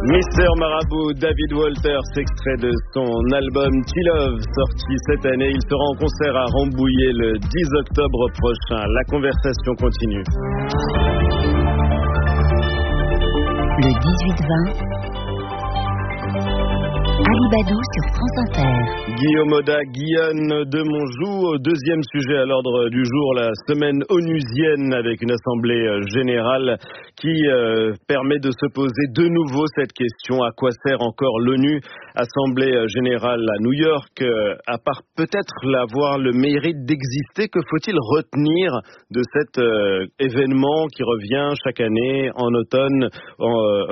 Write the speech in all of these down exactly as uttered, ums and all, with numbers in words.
Mister Marabout, David Walters, extrait de son album T-Love, sorti cette année. Il sera en concert à Rambouillet le dix octobre prochain. La conversation continue. Le dix-huit vingt, Ali Badou sur France Inter. Guillaume Oda, Guyane de Monjou. Deuxième sujet à l'ordre du jour, la semaine onusienne avec une assemblée générale qui euh, permet de se poser de nouveau cette question. À quoi sert encore l'ONU? Assemblée générale à New York, euh, à part peut-être avoir le mérite d'exister, que faut-il retenir de cet euh, événement qui revient chaque année en automne en,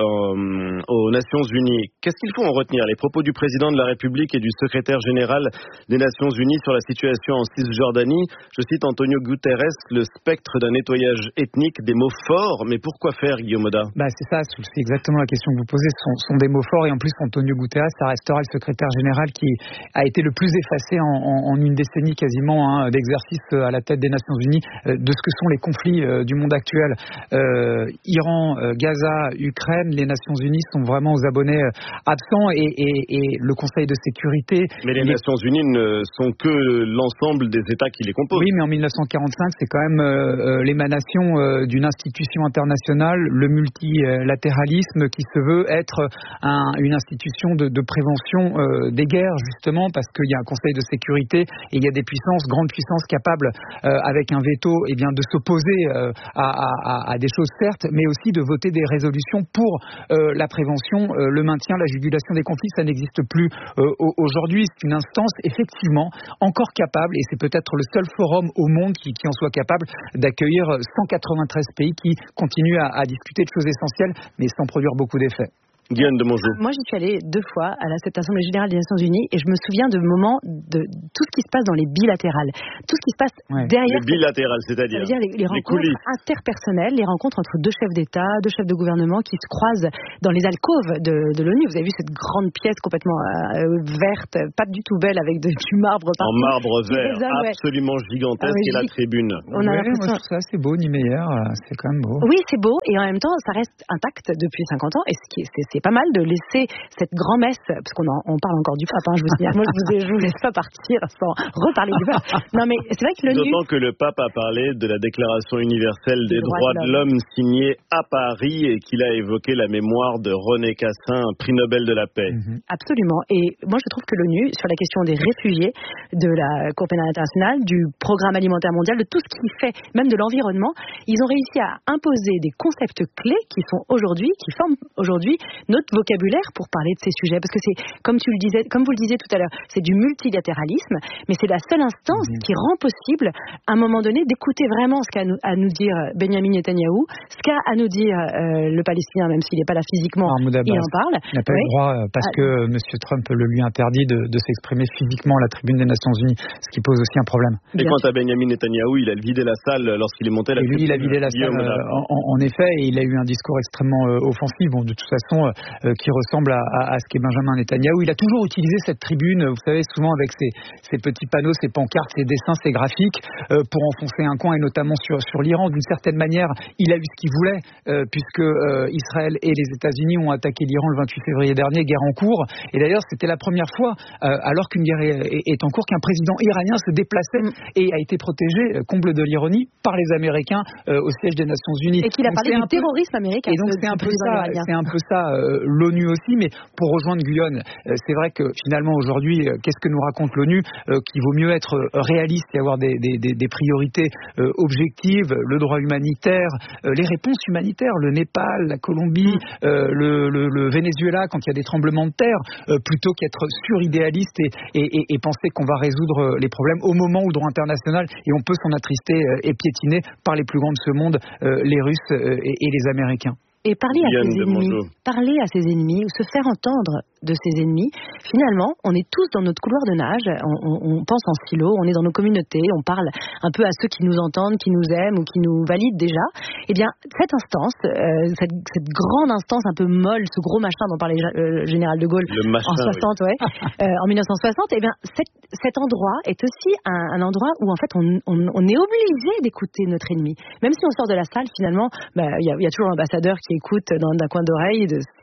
en, aux Nations Unies? Qu'est-ce qu'il faut en retenir? Les propos du président de la République et du secrétaire général des Nations Unies sur la situation en Cisjordanie. Je cite Antonio Guterres, le spectre d'un nettoyage ethnique, des mots forts. Mais pourquoi faire, Guillaume Oda? Bah c'est ça, c'est exactement la question que vous posez. Ce sont, sont des mots forts et en plus Antonio Guterres, ça restera le secrétaire général qui a été le plus effacé en, en, en une décennie quasiment hein, d'exercice à la tête des Nations Unies euh, de ce que sont les conflits euh, du monde actuel. Euh, Iran, euh, Gaza, Ukraine, les Nations Unies sont vraiment aux abonnés euh, absents et, et, et le Conseil de sécurité. Mais les, les Nations Unies ne sont que l'ensemble des États qui les composent. Oui, mais en mille neuf cent quarante-cinq, c'est quand même euh, l'émanation euh, d'une institution internationale, le multilatéralisme, qui se veut être un, une institution de, de prévention euh, des guerres, justement, parce qu'il y a un Conseil de sécurité et il y a des puissances, grandes puissances capables, euh, avec un veto, eh bien, de s'opposer euh, à, à, à des choses, certes, mais aussi de voter des résolutions pour euh, la prévention, euh, le maintien, la jugulation des conflits. Ça n'existe plus euh, aujourd'hui. C'est une instance, effectivement, encore capable, et c'est peut-être le seul forum au monde qui, qui en soit capable d'accueillir cent quatre-vingt-treize pays qui continuent à, à discuter de choses essentielles, mais sans produire beaucoup d'effets. Guyane de Monjou. Moi, j'y suis allée deux fois à la, cette Assemblée Générale des Nations Unies et je me souviens de moments de tout ce qui se passe dans les bilatérales. Tout ce qui se passe ouais. derrière. Les bilatérales, c'est-à-dire, c'est-à-dire les, les, les rencontres coulisses interpersonnelles, les rencontres entre deux chefs d'État, deux chefs de gouvernement qui se croisent dans les alcôves de, de l'ONU. Vous avez vu cette grande pièce complètement euh, verte, pas du tout belle, avec de, du marbre partout. En marbre vert, résonne, absolument ouais. gigantesque, ah, ouais, et la tribune. On a ouais, moi, je trouve ça assez beau, Niemeyer, c'est quand même beau. Oui, c'est beau, et en même temps, ça reste intact depuis cinquante ans, et ce qui est, c'est, c'est pas mal de laisser cette grand-messe, parce qu'on en, on parle encore du pape, hein, je vous signale. Moi, je vous, je vous laisse pas partir sans reparler du pape. Non, mais c'est vrai que l'ONU... D'autant que le pape a parlé de la Déclaration universelle des, des droits, droits de l'homme. l'homme signée à Paris et qu'il a évoqué la mémoire de René Cassin, prix Nobel de la paix. Mm-hmm. Absolument. Et moi, je trouve que l'ONU, sur la question des réfugiés, de la Cour pénale internationale, du programme alimentaire mondial, de tout ce qui fait, même de l'environnement, ils ont réussi à imposer des concepts clés qui sont aujourd'hui, qui forment aujourd'hui notre vocabulaire pour parler de ces sujets, parce que c'est, comme tu le disais, comme vous le disiez tout à l'heure, c'est du multilatéralisme, mais c'est la seule instance mmh. qui rend possible, à un moment donné, d'écouter vraiment ce qu'a à nous, à nous dire Benyamin Netanyahou, ce qu'a à nous dire euh, le Palestinien, même s'il n'est pas là physiquement, il en parle. Il n'a pas oui. le droit, parce ah, que M. Trump le lui interdit de, de s'exprimer physiquement à la tribune des Nations Unies, ce qui pose aussi un problème. Et Bien quant sûr. à Benyamin Netanyahou, il a vidé la salle lorsqu'il est monté à la tribune. Et lui, il a vidé la salle, euh, en, en effet, et il a eu un discours extrêmement euh, offensif, bon, de toute façon, euh, qui ressemble à, à, à ce qu'est Benjamin Netanyahou. Il a toujours utilisé cette tribune, vous savez, souvent avec ses, ses petits panneaux, ses pancartes, ses dessins, ses graphiques, euh, pour enfoncer un coin, et notamment sur, sur l'Iran. D'une certaine manière, il a eu ce qu'il voulait, euh, puisque euh, Israël et les États-Unis ont attaqué l'Iran le vingt-huit février dernier, guerre en cours. Et d'ailleurs, c'était la première fois, euh, alors qu'une guerre est, est en cours, qu'un président iranien se déplaçait et a été protégé, comble de l'ironie, par les Américains euh, au siège des Nations Unies. Et qu'il a donc parlé du terrorisme américain. Et donc c'est un peu ça, c'est un peu ça, euh, l'ONU aussi, mais pour rejoindre Guyane, euh, c'est vrai que finalement aujourd'hui, euh, qu'est-ce que nous raconte l'ONU, euh, qu'il vaut mieux être réaliste et avoir des, des, des, des priorités euh, objectives, le droit humanitaire, euh, les réponses humanitaires, le Népal, la Colombie, euh, le, le, le Venezuela quand il y a des tremblements de terre, euh, plutôt qu'être suridéaliste et, et, et, et penser qu'on va résoudre les problèmes au moment où le droit international, et on peut s'en attrister, euh, est piétiné par les plus grands de ce monde, euh, les Russes euh, et, et les Américains. Et parler à ses ennemis, parler à ses ennemis ou se faire entendre de ses ennemis, finalement, on est tous dans notre couloir de nage, on, on, on pense en silo, on est dans nos communautés, on parle un peu à ceux qui nous entendent, qui nous aiment ou qui nous valident déjà. Eh bien, cette instance, euh, cette, cette grande instance un peu molle, ce gros machin dont parlait le euh, général de Gaulle machin, en soixante, oui. ouais, euh, en mille neuf cent soixante, eh bien, cet, cet endroit est aussi un, un endroit où en fait on, on, on est obligé d'écouter notre ennemi. Même si on sort de la salle, finalement, bah, y a, y a toujours l'ambassadeur qui écoute dans, d'un coin d'oreille. De,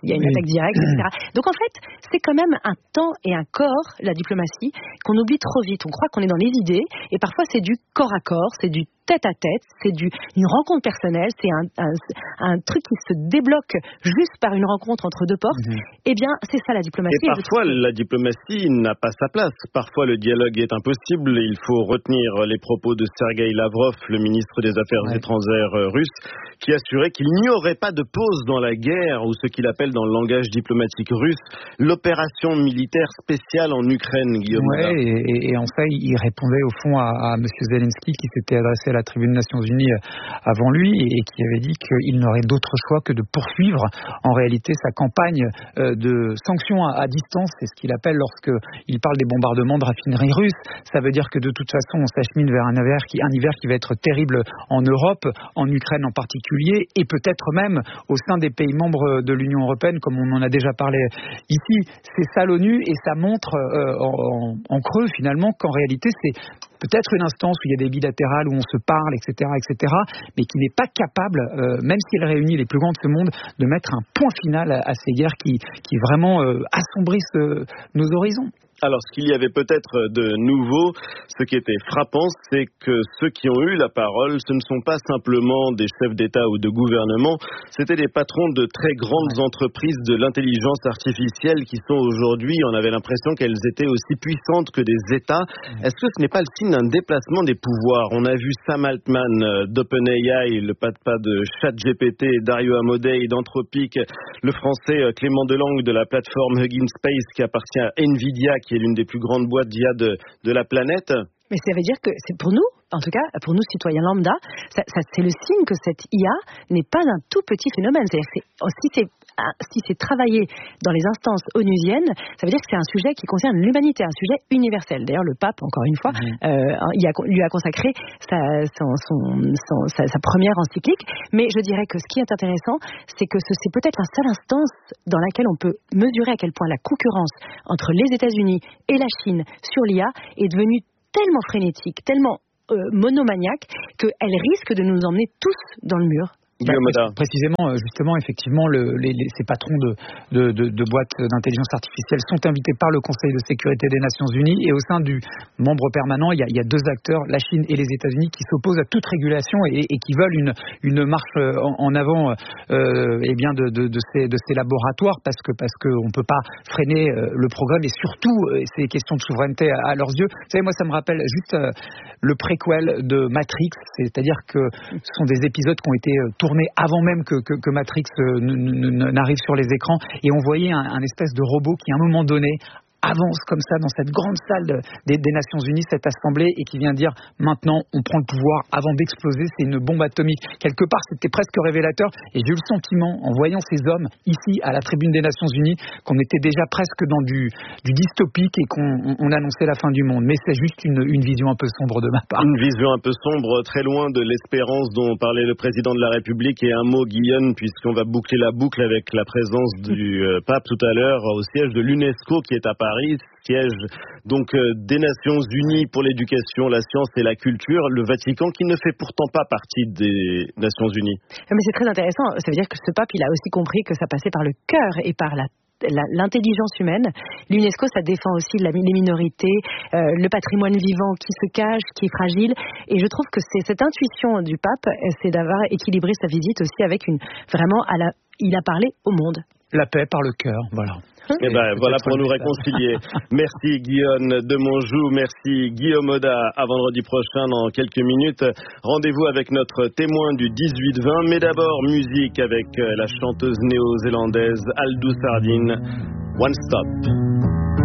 il y a une oui. attaque directe, et cetera. Donc en fait, c'est quand même un temps et un corps, la diplomatie, qu'on oublie trop vite. On croit qu'on est dans les idées, et parfois c'est du corps à corps, c'est du tête à tête, c'est du, une rencontre personnelle, c'est un, un, un truc qui se débloque juste par une rencontre entre deux portes. Mmh. Eh bien, c'est ça la diplomatie. Et parfois, la diplomatie n'a pas sa place. Parfois, le dialogue est impossible. Il faut retenir les propos de Sergueï Lavrov, le ministre des Affaires ouais. étrangères russe, qui assurait qu'il n'y aurait pas de pause dans la guerre, ou ce qu'il appelle dans le langage diplomatique russe, l'opération militaire spéciale en Ukraine, Guillaume. Oui, et, et en fait, il répondait au fond à, à M. Zelensky, qui s'était adressé à la tribune des Nations Unies avant lui, et qui avait dit qu'il n'aurait d'autre choix que de poursuivre en réalité sa campagne de sanctions à, à distance. C'est ce qu'il appelle lorsqu'il parle des bombardements de raffineries russes. Ça veut dire que de toute façon, on s'achemine vers un hiver qui, un hiver qui va être terrible en Europe, en Ukraine en particulier, et peut-être même au sein des pays membres de l'Union européenne, comme on en a déjà parlé ici. C'est ça l'ONU, et ça montre euh, en, en creux finalement qu'en réalité c'est peut-être une instance où il y a des bilatérales, où on se parle, et cetera, et cetera, mais qui n'est pas capable, euh, même si elle réunit les plus grands de ce monde, de mettre un point final à, à ces guerres qui, qui vraiment euh, assombrissent euh, nos horizons. Alors, ce qu'il y avait peut-être de nouveau, ce qui était frappant, c'est que ceux qui ont eu la parole, ce ne sont pas simplement des chefs d'État ou de gouvernement, c'était des patrons de très grandes entreprises de l'intelligence artificielle qui sont aujourd'hui, on avait l'impression qu'elles étaient aussi puissantes que des États. Est-ce que ce n'est pas le signe d'un déplacement des pouvoirs? On a vu Sam Altman d'OpenAI, le papa de ChatGPT, Dario Amodei d'Anthropic, le français Clément Delangue de la plateforme Hugging Space qui appartient à Nvidia, qui est l'une des plus grandes boîtes d'I A de, de la planète. Mais ça veut dire que c'est pour nous, en tout cas pour nous citoyens lambda, ça, ça, c'est le signe que cette I A n'est pas un tout petit phénomène. C'est-à-dire que c'est, si c'est si c'est travaillé dans les instances onusiennes, ça veut dire que c'est un sujet qui concerne l'humanité, un sujet universel. D'ailleurs, le pape, encore une fois, mmh. euh, il a, lui a consacré sa, son, son, son, sa, sa première encyclique. Mais je dirais que ce qui est intéressant, c'est que ce, c'est peut-être la seule instance dans laquelle on peut mesurer à quel point la concurrence entre les États-Unis et la Chine sur l'I A est devenue tellement frénétique, tellement euh, monomaniaque, qu'elle risque de nous emmener tous dans le mur. Bah, précisément, justement, effectivement, le, les, les, ces patrons de, de, de, de boîtes d'intelligence artificielle sont invités par le Conseil de sécurité des Nations Unies, et au sein du membre permanent, il y a, il y a deux acteurs, la Chine et les États-Unis, qui s'opposent à toute régulation et, et qui veulent une, une marche en, en avant euh, eh bien de, de, de, ces, de ces laboratoires, parce que parce que on peut pas freiner euh, le progrès, mais surtout euh, ces questions de souveraineté à, à leurs yeux. Vous savez, moi, ça me rappelle juste euh, le préquel de Matrix, c'est-à-dire que ce sont des épisodes qui ont été euh, tournés avant même que, que, que Matrix euh, n'arrive sur les écrans, et on voyait un, un espèce de robot qui à un moment donné avance comme ça dans cette grande salle de, des, des Nations Unies, cette assemblée, et qui vient dire maintenant on prend le pouvoir avant d'exploser, c'est une bombe atomique. Quelque part c'était presque révélateur, et j'ai eu le sentiment en voyant ces hommes ici à la tribune des Nations Unies qu'on était déjà presque dans du, du dystopique et qu'on on annonçait la fin du monde. Mais c'est juste une, une vision un peu sombre de ma part. Une vision un peu sombre, très loin de l'espérance dont parlait le président de la République. Et un mot, Guillaume, puisqu'on va boucler la boucle avec la présence du euh, pape tout à l'heure au siège de l'UNESCO qui est à Paris. Paris, siège donc euh, des Nations Unies pour l'éducation, la science et la culture, le Vatican qui ne fait pourtant pas partie des Nations Unies. Mais c'est très intéressant, ça veut dire que ce pape, il a aussi compris que ça passait par le cœur et par la l'intelligence humaine. L'UNESCO, ça défend aussi la, les minorités, euh, le patrimoine vivant qui se cache, qui est fragile. Et je trouve que c'est cette intuition du pape, c'est d'avoir équilibré sa visite aussi avec une vraiment à la, il a parlé au monde. La paix par le cœur, voilà. Et ben voilà pour nous réconcilier. Merci Guillaume de Monjou, merci Guillaume Oda. À vendredi prochain dans quelques minutes. Rendez-vous avec notre témoin du dix-huit vingt. Mais d'abord musique avec la chanteuse néo-zélandaise Aldous Hardin. One Stop.